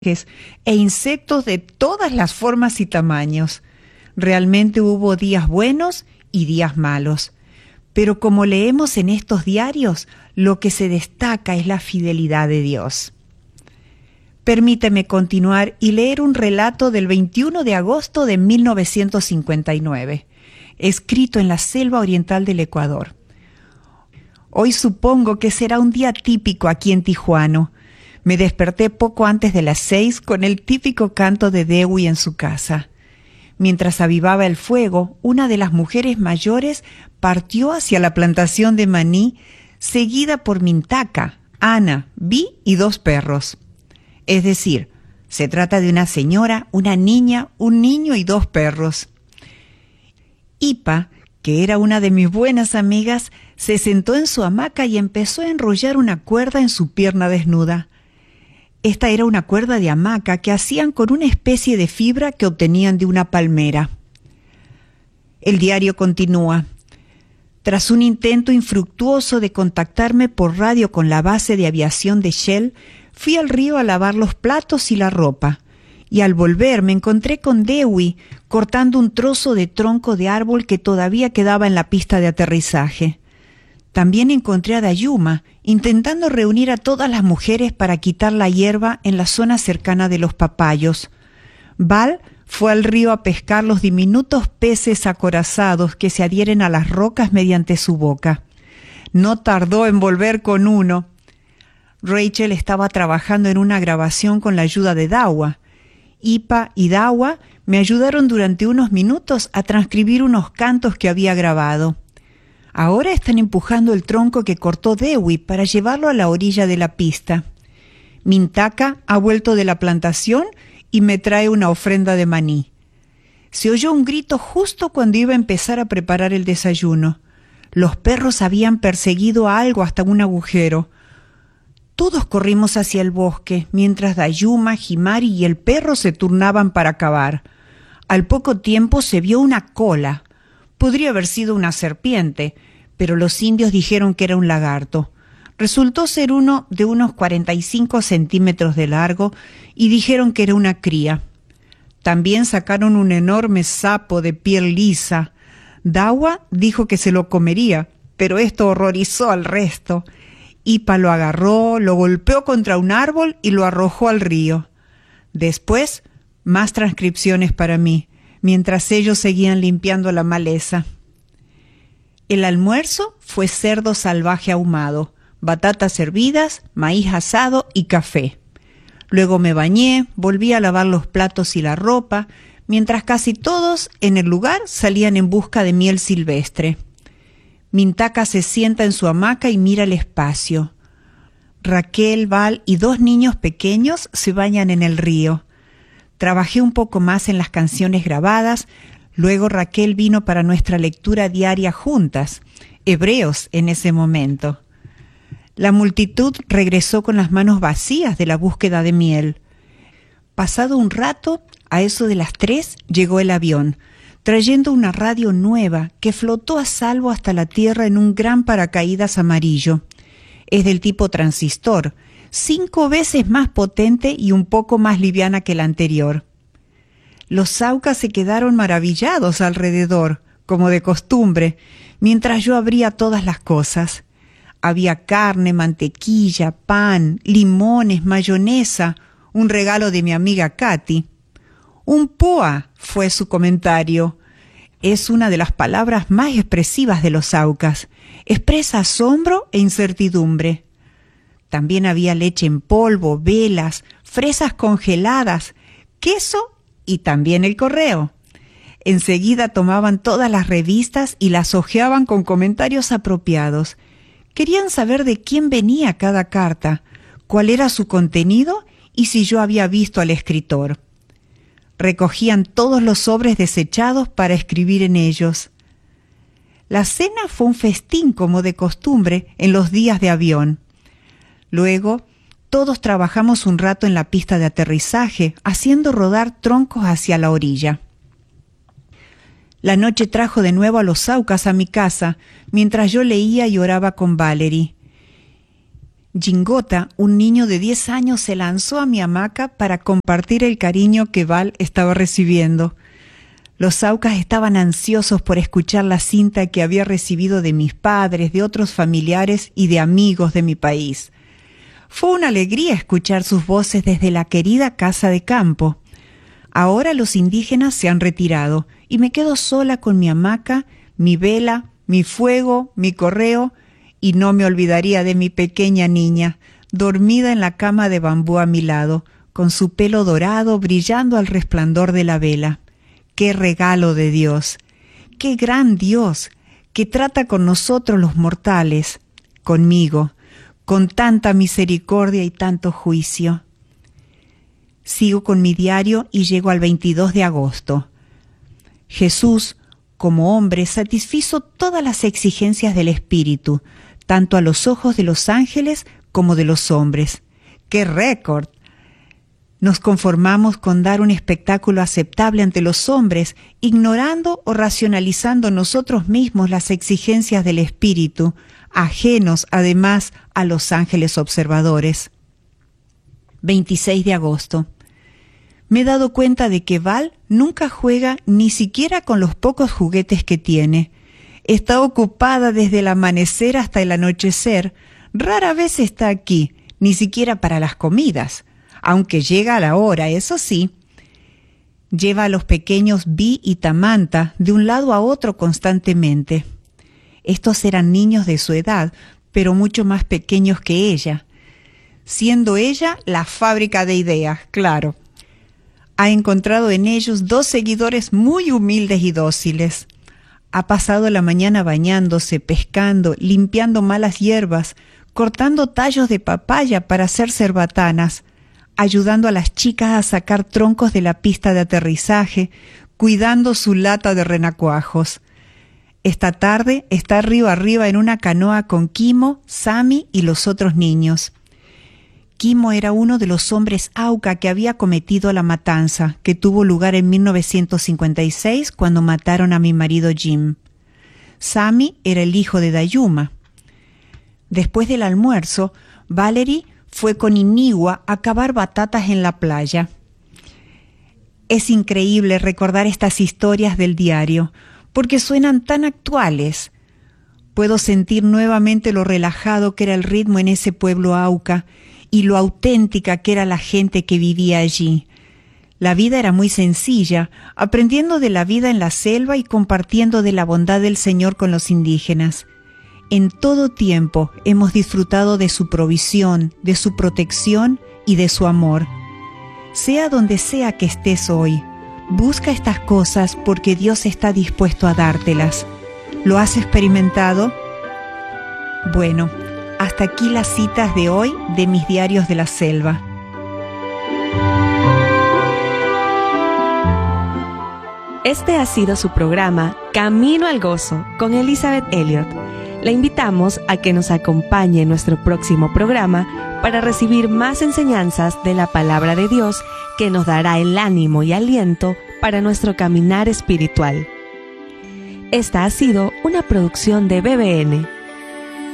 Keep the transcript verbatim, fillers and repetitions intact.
e insectos de todas las formas y tamaños. Realmente hubo días buenos y días malos. Pero como leemos en estos diarios, lo que se destaca es la fidelidad de Dios. Permíteme continuar y leer un relato del veintiuno de agosto de mil novecientos cincuenta y nueve, escrito en la selva oriental del Ecuador. Hoy supongo que será un día típico aquí en Tijuana. Me desperté poco antes de las seis con el típico canto de Dewey en su casa. Mientras avivaba el fuego, una de las mujeres mayores partió hacia la plantación de maní, seguida por Mintaka, Ana, Vi y dos perros. Es decir, se trata de una señora, una niña, un niño y dos perros. Ipa, que era una de mis buenas amigas, se sentó en su hamaca y empezó a enrollar una cuerda en su pierna desnuda. Esta era una cuerda de hamaca que hacían con una especie de fibra que obtenían de una palmera. El diario continúa. Tras un intento infructuoso de contactarme por radio con la base de aviación de Shell, fui al río a lavar los platos y la ropa, y al volver me encontré con Dewey cortando un trozo de tronco de árbol que todavía quedaba en la pista de aterrizaje. También encontré a Dayuma intentando reunir a todas las mujeres para quitar la hierba en la zona cercana de los papayos. Val fue al río a pescar los diminutos peces acorazados que se adhieren a las rocas mediante su boca. No tardó en volver con uno. Rachel estaba trabajando en una grabación con la ayuda de Dawa. Ipa y Dawa me ayudaron durante unos minutos a transcribir unos cantos que había grabado. Ahora están empujando el tronco que cortó Dewey para llevarlo a la orilla de la pista. Mintaka ha vuelto de la plantación y me trae una ofrenda de maní. Se oyó un grito justo cuando iba a empezar a preparar el desayuno. Los perros habían perseguido a algo hasta un agujero. Todos corrimos hacia el bosque, mientras Dayuma, Himari y el perro se turnaban para cavar. Al poco tiempo se vio una cola. Podría haber sido una serpiente, pero los indios dijeron que era un lagarto. Resultó ser uno de unos cuarenta y cinco centímetros de largo y dijeron que era una cría. También sacaron un enorme sapo de piel lisa. Dawa dijo que se lo comería, pero esto horrorizó al resto. Ipa lo agarró, lo golpeó contra un árbol y lo arrojó al río. Después, más transcripciones para mí, mientras ellos seguían limpiando la maleza. El almuerzo fue cerdo salvaje ahumado, batatas hervidas, maíz asado y café. Luego me bañé, volví a lavar los platos y la ropa, mientras casi todos en el lugar salían en busca de miel silvestre. Mintaka se sienta en su hamaca y mira el espacio. Raquel, Val y dos niños pequeños se bañan en el río. Trabajé un poco más en las canciones grabadas, luego Raquel vino para nuestra lectura diaria juntas, hebreos en ese momento. La multitud regresó con las manos vacías de la búsqueda de miel. Pasado un rato, a eso de las tres, llegó el avión, trayendo una radio nueva que flotó a salvo hasta la tierra en un gran paracaídas amarillo. Es del tipo transistor, cinco veces más potente y un poco más liviana que la anterior. Los Saucas se quedaron maravillados alrededor, como de costumbre, mientras yo abría todas las cosas. Había carne, mantequilla, pan, limones, mayonesa, un regalo de mi amiga Katy. Un poa fue su comentario. Es una de las palabras más expresivas de los Saucas. Expresa asombro e incertidumbre. También había leche en polvo, velas, fresas congeladas, queso y también el correo. Enseguida tomaban todas las revistas y las hojeaban con comentarios apropiados. Querían saber de quién venía cada carta, cuál era su contenido y si yo había visto al escritor. Recogían todos los sobres desechados para escribir en ellos. La cena fue un festín como de costumbre en los días de avión. Luego, todos trabajamos un rato en la pista de aterrizaje, haciendo rodar troncos hacia la orilla. La noche trajo de nuevo a los Saucas a mi casa, mientras yo leía y oraba con Valerie. Gingota, un niño de diez años, se lanzó a mi hamaca para compartir el cariño que Val estaba recibiendo. Los Aucas estaban ansiosos por escuchar la cinta que había recibido de mis padres, de otros familiares y de amigos de mi país. Fue una alegría escuchar sus voces desde la querida casa de campo. Ahora los indígenas se han retirado y me quedo sola con mi hamaca, mi vela, mi fuego, mi correo, y no me olvidaría de mi pequeña niña, dormida en la cama de bambú a mi lado, con su pelo dorado brillando al resplandor de la vela. ¡Qué regalo de Dios! ¡Qué gran Dios! Que trata con nosotros los mortales, conmigo, con tanta misericordia y tanto juicio. Sigo con mi diario y llego al veintidós de agosto. Jesús, como hombre, satisfizo todas las exigencias del Espíritu, tanto a los ojos de los ángeles como de los hombres. ¡Qué récord! Nos conformamos con dar un espectáculo aceptable ante los hombres, ignorando o racionalizando nosotros mismos las exigencias del Espíritu, ajenos además a los ángeles observadores. veintiséis de agosto. Me he dado cuenta de que Val nunca juega ni siquiera con los pocos juguetes que tiene. Está ocupada desde el amanecer hasta el anochecer. Rara vez está aquí, ni siquiera para las comidas, aunque llega a la hora, eso sí. Lleva a los pequeños Vi y Tamanta de un lado a otro constantemente. Estos eran niños de su edad, pero mucho más pequeños que ella, siendo ella la fábrica de ideas, claro. Ha encontrado en ellos dos seguidores muy humildes y dóciles. Ha pasado la mañana bañándose, pescando, limpiando malas hierbas, cortando tallos de papaya para hacer cerbatanas, ayudando a las chicas a sacar troncos de la pista de aterrizaje, cuidando su lata de renacuajos. Esta tarde está río arriba en una canoa con Kimo, Sami y los otros niños. Kimo era uno de los hombres Auca que había cometido la matanza, que tuvo lugar en mil novecientos cincuenta y seis cuando mataron a mi marido Jim. Sami era el hijo de Dayuma. Después del almuerzo, Valerie fue con Inigua a cavar batatas en la playa. Es increíble recordar estas historias del diario, porque suenan tan actuales. Puedo sentir nuevamente lo relajado que era el ritmo en ese pueblo Auca y lo auténtica que era la gente que vivía allí. La vida era muy sencilla, aprendiendo de la vida en la selva y compartiendo de la bondad del Señor con los indígenas. En todo tiempo hemos disfrutado de su provisión, de su protección y de su amor. Sea donde sea que estés hoy, busca estas cosas porque Dios está dispuesto a dártelas. ¿Lo has experimentado? Bueno, hasta aquí las citas de hoy de mis diarios de la selva. Este ha sido su programa Camino al Gozo con Elizabeth Elliot. La invitamos a que nos acompañe en nuestro próximo programa para recibir más enseñanzas de la palabra de Dios que nos dará el ánimo y aliento para nuestro caminar espiritual. Esta ha sido una producción de B B N.